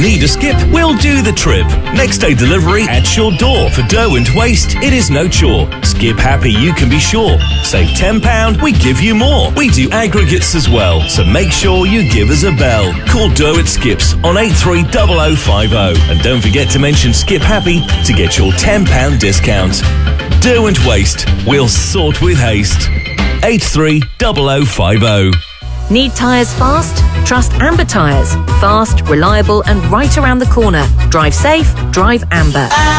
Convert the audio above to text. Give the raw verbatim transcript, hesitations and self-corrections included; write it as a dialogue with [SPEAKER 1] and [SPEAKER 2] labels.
[SPEAKER 1] Need a skip? We'll do the trip. Next day delivery at your door. For dough and waste, it is no chore. Skip happy, you can be sure. Save ten pounds, we give you more. We do aggregates as well, so make sure you give us a bell. Call Dough at Skips on eight three zero zero five zero. And don't forget to mention Skip Happy to get your ten pounds discount. Dough and waste, we'll sort with haste. eight three zero zero five zero.
[SPEAKER 2] Need tyres fast? Trust Amber Tyres. Fast, reliable and right around the corner. Drive safe, drive Amber.